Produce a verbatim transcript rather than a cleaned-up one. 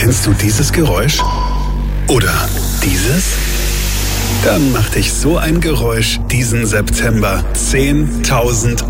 Kennst du dieses Geräusch? Oder dieses? Dann macht dich so ein Geräusch diesen September zehntausend